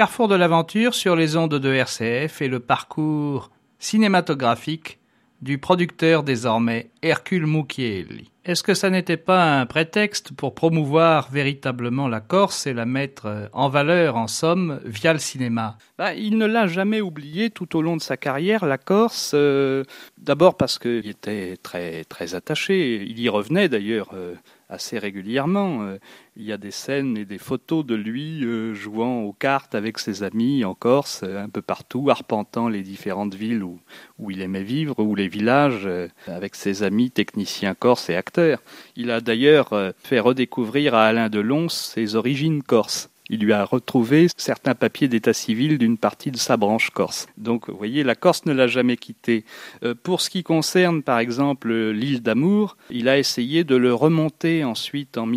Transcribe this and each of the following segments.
carrefour de l'aventure sur les ondes de RCF et le parcours cinématographique du producteur désormais Hercule Mucchielli. Est-ce que ça n'était pas un prétexte pour promouvoir véritablement la Corse et la mettre en valeur, en somme, via le cinéma ? Il ne l'a jamais oublié tout au long de sa carrière, la Corse. D'abord parce qu'il était très, très attaché. Il y revenait d'ailleurs assez régulièrement. Il y a des scènes et des photos de lui jouant aux cartes avec ses amis en Corse, un peu partout, arpentant les différentes villes où il aimait vivre, ou les villages, avec ses amis techniciens corses et acteurs. Il a d'ailleurs fait redécouvrir à Alain Delon ses origines corses. Il lui a retrouvé certains papiers d'état civil d'une partie de sa branche corse. Donc, vous voyez, la Corse ne l'a jamais quitté. Pour ce qui concerne, par exemple, l'île d'Amour, il a essayé de le remonter ensuite en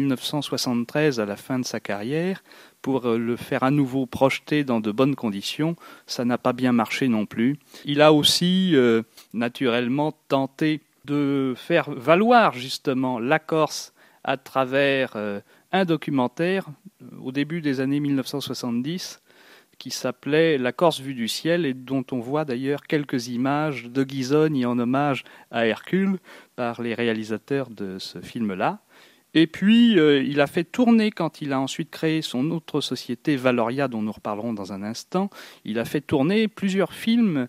1973 à la fin de sa carrière pour le faire à nouveau projeter dans de bonnes conditions. Ça n'a pas bien marché non plus. Il a aussi, naturellement, tenté de faire valoir justement la Corse à travers un documentaire au début des années 1970 qui s'appelait La Corse vue du ciel et dont on voit d'ailleurs quelques images de Ghisoni en hommage à Hercule par les réalisateurs de ce film-là. Et puis, il a fait tourner, quand il a ensuite créé son autre société, Valoria, dont nous reparlerons dans un instant, il a fait tourner plusieurs films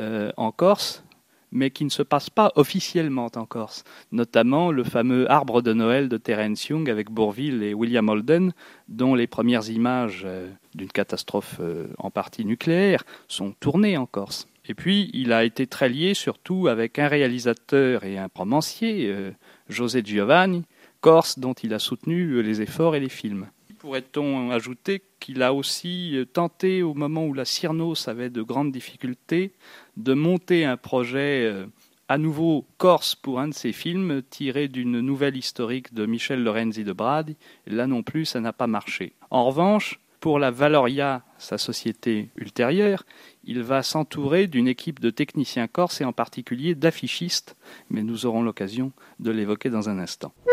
en Corse, mais qui ne se passe pas officiellement en Corse, notamment le fameux Arbre de Noël de Terence Young avec Bourvil et William Holden, dont les premières images d'une catastrophe en partie nucléaire sont tournées en Corse. Et puis, il a été très lié surtout avec un réalisateur et un romancier, José Giovanni, corse, dont il a soutenu les efforts et les films. Pourrait-on ajouter qu'il a aussi tenté, au moment où la Cyrnos avait de grandes difficultés, de monter un projet à nouveau corse pour un de ses films, tiré d'une nouvelle historique de Michel Lorenzi de Bradi. Là non plus, ça n'a pas marché. En revanche, pour la Valoria, sa société ultérieure, il va s'entourer d'une équipe de techniciens corses et en particulier d'affichistes, mais nous aurons l'occasion de l'évoquer dans un instant.